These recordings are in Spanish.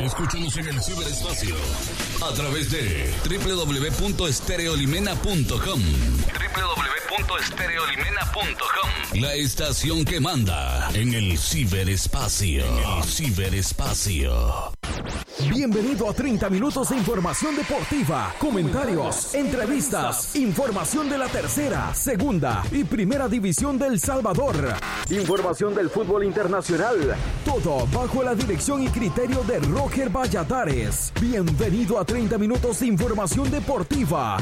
Escúchanos en el ciberespacio a través de www.estereolimena.com. www.estereolimena.com. La estación que manda en el ciberespacio. Bienvenido a 30 minutos de información deportiva, comentarios, entrevistas, información de la tercera, segunda y primera división del Salvador, información del fútbol internacional, todo bajo la dirección y criterio de Roger Valladares. Bienvenido a 30 minutos de información deportiva.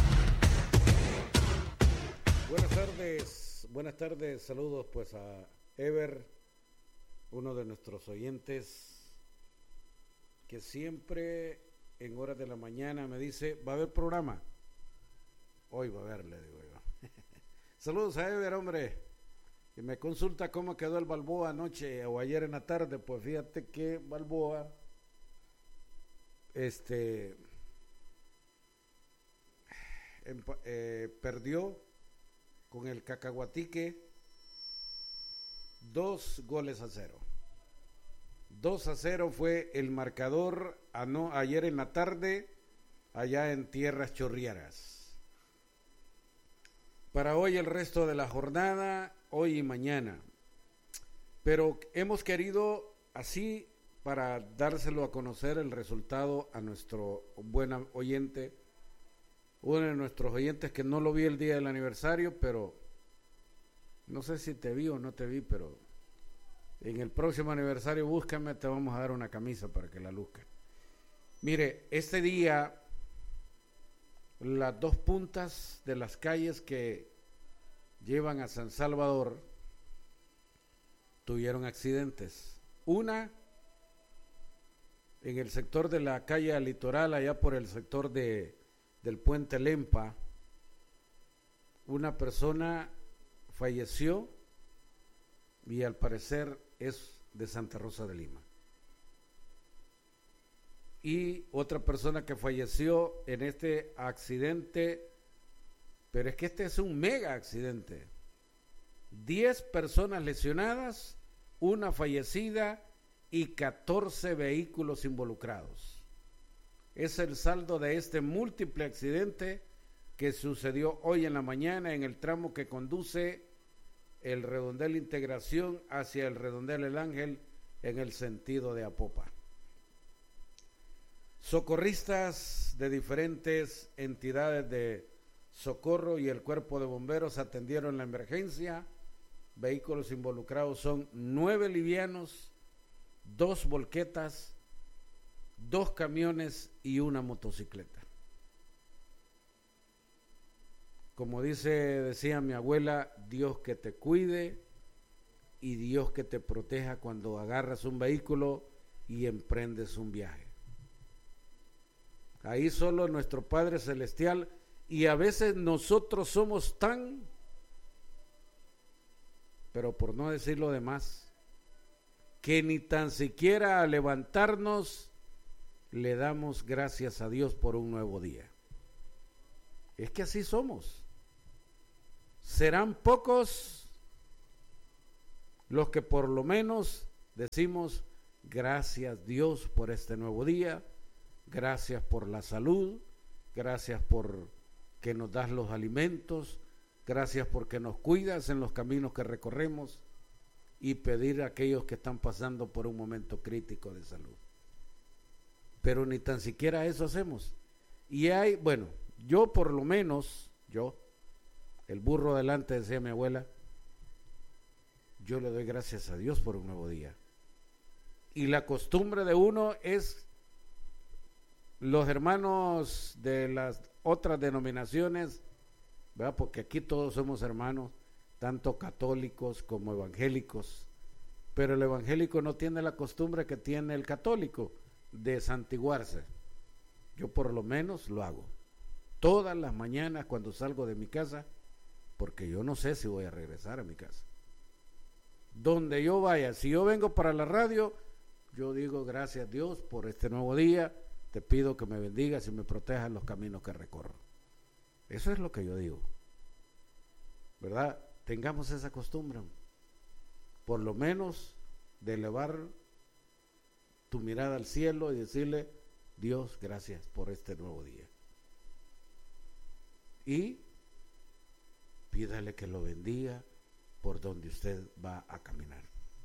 Buenas tardes, saludos pues a Ever, uno de nuestros oyentes, que siempre en horas de la mañana me dice, ¿va a haber programa? Hoy va a haber, le digo yo. Saludos a Ever, hombre, que me consulta cómo quedó el Balboa anoche o ayer en la tarde. Pues fíjate que Balboa perdió con el Cacahuatique 2-0. 2-0 fue el marcador ayer en la tarde, allá en Tierras Chorrieras. Para hoy el resto de la jornada, hoy y mañana. Pero hemos querido así para dárselo a conocer el resultado a nuestro buen oyente, uno de nuestros oyentes que no lo vi el día del aniversario, pero no sé si te vi o no te vi, pero en el próximo aniversario búscame, te vamos a dar una camisa para que la luzca. Mire, este día las dos puntas de las calles que llevan a San Salvador tuvieron accidentes. Una en el sector de la calle Litoral, allá por el sector del puente Lempa, una persona falleció y al parecer es de Santa Rosa de Lima. Y otra persona que falleció en este accidente, pero es que este es un mega accidente. 10 personas lesionadas, una fallecida y 14 vehículos involucrados. Es el saldo de este múltiple accidente que sucedió hoy en la mañana en el tramo que conduce el Redondel Integración hacia el Redondel El Ángel en el sentido de Apopa. Socorristas de diferentes entidades de socorro y el cuerpo de bomberos atendieron la emergencia. Vehículos involucrados son 9 livianos, 2 volquetas, 2 camiones y una motocicleta. Como decía mi abuela, Dios que te cuide y Dios que te proteja cuando agarras un vehículo y emprendes un viaje. Ahí solo nuestro Padre Celestial, y a veces nosotros somos pero por no decir lo demás, que ni tan siquiera a levantarnos le damos gracias a Dios por un nuevo día. Es que así somos. Serán pocos los que por lo menos decimos gracias Dios por este nuevo día, gracias por la salud, gracias por que nos das los alimentos, gracias porque nos cuidas en los caminos que recorremos, y pedir a aquellos que están pasando por un momento crítico de salud. Pero ni tan siquiera eso hacemos. Y yo por lo menos, el burro adelante, decía mi abuela, yo le doy gracias a Dios por un nuevo día. Y la costumbre de uno es, los hermanos de las otras denominaciones, ¿verdad? Porque aquí todos somos hermanos, tanto católicos como evangélicos, pero el evangélico no tiene la costumbre que tiene el católico de santiguarse. Yo por lo menos lo hago todas las mañanas cuando salgo de mi casa, porque yo no sé si voy a regresar a mi casa. Donde yo vaya, si yo vengo para la radio, yo digo gracias Dios por este nuevo día, te pido que me bendigas y me protejas en los caminos que recorro. Eso es lo que yo digo, ¿verdad? Tengamos esa costumbre, por lo menos de elevar tu mirada al cielo y decirle: Dios, gracias por este nuevo día. Y pídale que lo bendiga por donde usted va a caminar.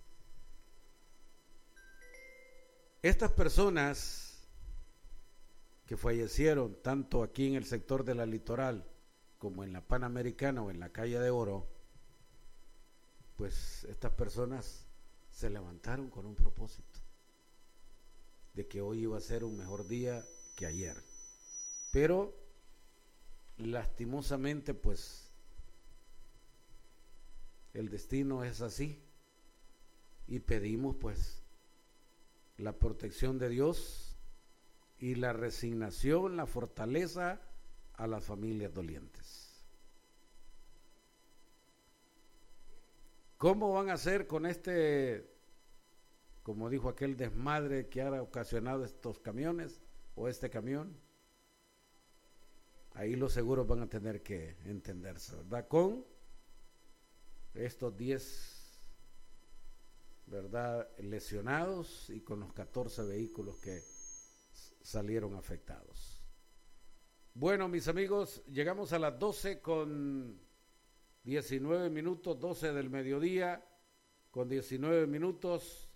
Estas personas que fallecieron tanto aquí en el sector de la Litoral como en la Panamericana o en la Calle de Oro, pues estas personas se levantaron con un propósito de que hoy iba a ser un mejor día que ayer. Pero lastimosamente, pues el destino es así, y pedimos pues la protección de Dios y la resignación, la fortaleza a las familias dolientes. ¿Cómo van a hacer con este, como dijo aquel, desmadre que ha ocasionado estos camiones o este camión? Ahí los seguros van a tener que entenderse, ¿verdad? Con estos 10, ¿verdad?, lesionados, y con los 14 vehículos que salieron afectados. Bueno, mis amigos, llegamos a las 12 con 19 minutos, 12 del mediodía con 19 minutos.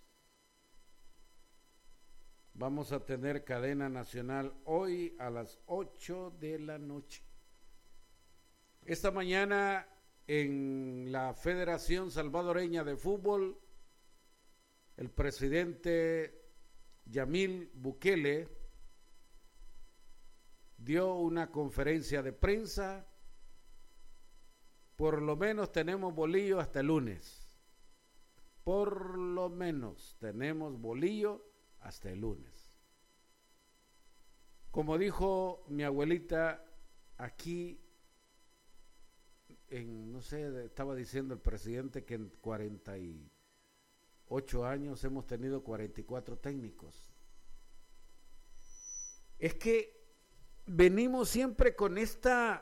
Vamos a tener cadena nacional hoy a las 8 de la noche. Esta mañana en la Federación Salvadoreña de Fútbol, el presidente Yamil Bukele dio una conferencia de prensa. Por lo menos tenemos bolillo hasta el lunes. Por lo menos tenemos bolillo hasta el lunes. Como dijo mi abuelita, aquí no sé, estaba diciendo el presidente que en 48 años hemos tenido 44 técnicos. Es que venimos siempre con esta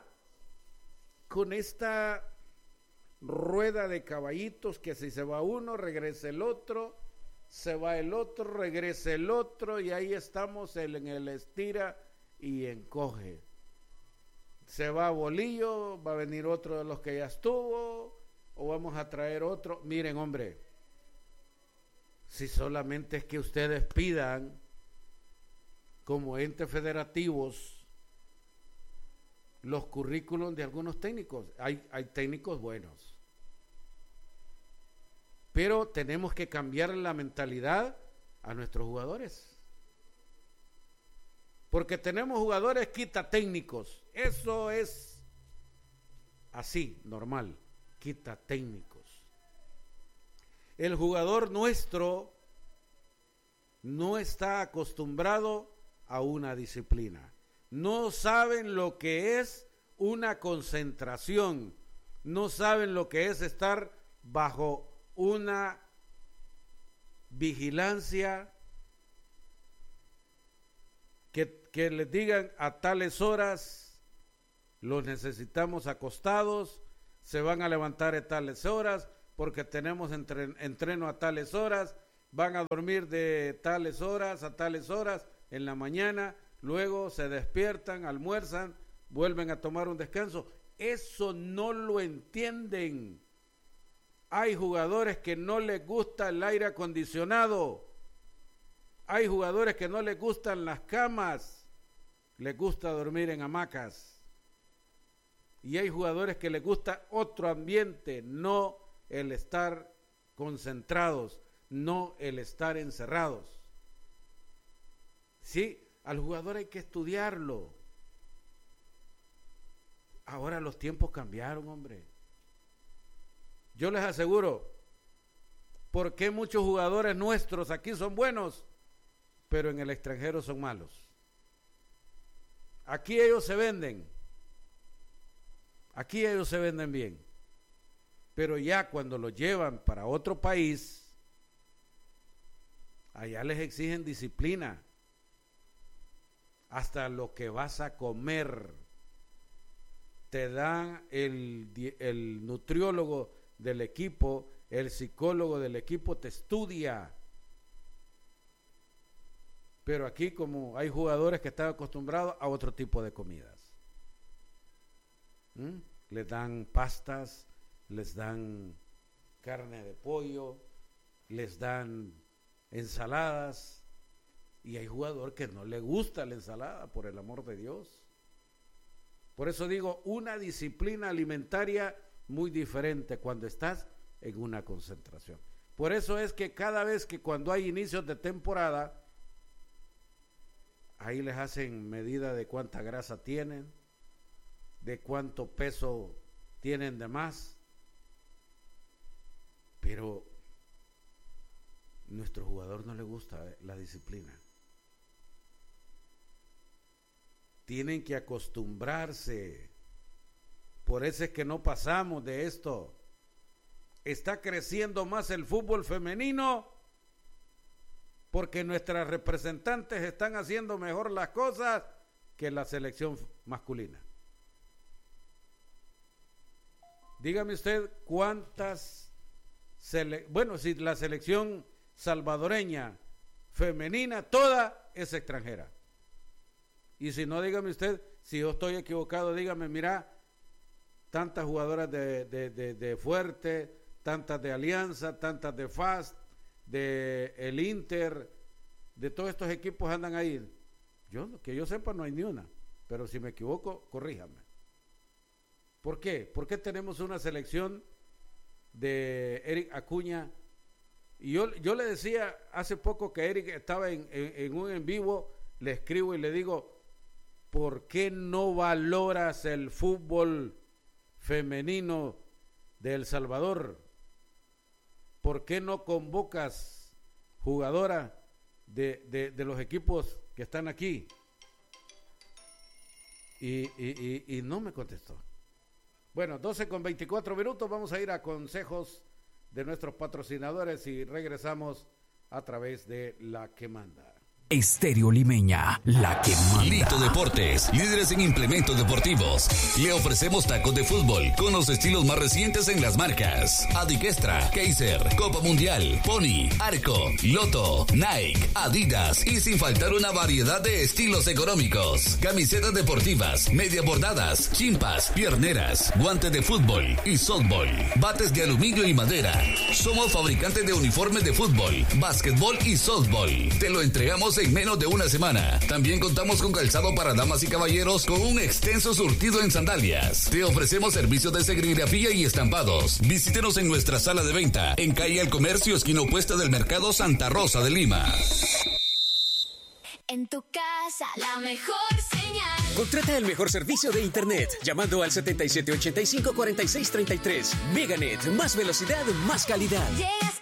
rueda de caballitos, que si se va uno, regresa el otro, se va el otro, regresa el otro, y ahí estamos en el estira y encoge. Se va Bolillo, va a venir otro de los que ya estuvo, o vamos a traer otro. Miren, hombre, si solamente es que ustedes pidan como entes federativos los currículums de algunos técnicos. Hay técnicos buenos, pero tenemos que cambiar la mentalidad a nuestros jugadores, porque tenemos jugadores quita técnicos. Eso es así, normal, quita técnicos. El jugador nuestro no está acostumbrado a una disciplina. No saben lo que es una concentración, no saben lo que es estar bajo una vigilancia, que les digan a tales horas los necesitamos acostados, se van a levantar a tales horas porque tenemos entreno a tales horas, van a dormir de tales horas a tales horas en la mañana. Luego se despiertan, almuerzan, vuelven a tomar un descanso. Eso no lo entienden. Hay jugadores que no les gusta el aire acondicionado. Hay jugadores que no les gustan las camas. Les gusta dormir en hamacas. Y hay jugadores que les gusta otro ambiente, no el estar concentrados, no el estar encerrados. Sí. Al jugador hay que estudiarlo. Ahora los tiempos cambiaron, hombre. Yo les aseguro, ¿por qué muchos jugadores nuestros aquí son buenos, pero en el extranjero son malos? Aquí ellos se venden. Aquí ellos se venden bien. Pero ya cuando los llevan para otro país, allá les exigen disciplina. Hasta lo que vas a comer te dan el nutriólogo del equipo, el psicólogo del equipo te estudia. Pero aquí, como hay jugadores que están acostumbrados a otro tipo de comidas, les dan pastas, les dan carne de pollo, les dan ensaladas, y hay jugador que no le gusta la ensalada, por el amor de Dios. Por eso digo, una disciplina alimentaria muy diferente cuando estás en una concentración. Por eso es que cada vez que cuando hay inicios de temporada, ahí les hacen medida de cuánta grasa tienen, de cuánto peso tienen de más. Pero nuestro jugador no le gusta la disciplina. Tienen que acostumbrarse. Por eso es que no pasamos de esto. Está creciendo más el fútbol femenino porque nuestras representantes están haciendo mejor las cosas que la selección masculina. Dígame usted cuántas si la selección salvadoreña femenina toda es extranjera. Y si no, dígame usted, si yo estoy equivocado, dígame, mira, tantas jugadoras de Fuerte, tantas de Alianza, tantas de FAST, de el Inter, de todos estos equipos andan ahí. Que yo sepa no hay ni una, pero si me equivoco, corríjame. ¿Por qué? ¿Por qué tenemos una selección de Eric Acuña? Y yo le decía hace poco que Eric estaba en un en vivo, le escribo y le digo, ¿por qué no valoras el fútbol femenino de El Salvador? ¿Por qué no convocas jugadoras de los equipos que están aquí? Y no me contestó. Bueno, 12:24, vamos a ir a consejos de nuestros patrocinadores y regresamos a través de La que Manda. Estéreo Limeña, la que manda. Lito Deportes, líderes en implementos deportivos. Le ofrecemos tacos de fútbol con los estilos más recientes en las marcas Adiquestra, Kaiser, Copa Mundial, Pony, Arco, Loto, Nike, Adidas y sin faltar una variedad de estilos económicos. Camisetas deportivas, media bordadas, chimpas, pierneras, guantes de fútbol y softball, bates de aluminio y madera. Somos fabricantes de uniformes de fútbol, básquetbol y softball. Te lo entregamos en menos de una semana. También contamos con calzado para damas y caballeros con un extenso surtido en sandalias. Te ofrecemos servicios de serigrafía y estampados. Visítenos en nuestra sala de venta en calle El Comercio, esquina opuesta del Mercado Santa Rosa de Lima. En tu casa, la mejor señal. Contrata el mejor servicio de internet llamando al 7785-4633. Meganet, más velocidad, más calidad. Llegas